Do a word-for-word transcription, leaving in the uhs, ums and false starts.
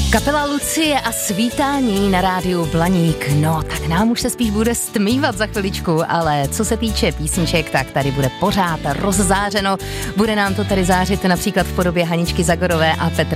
Kapela Lucie a Svítání na rádiu Blaník. No, tak nám už se spíš bude stmívat za chviličku, ale co se týče písniček, tak tady bude pořád rozzářeno. Bude nám to tady zářit například v podobě Haničky Zagorové a Petra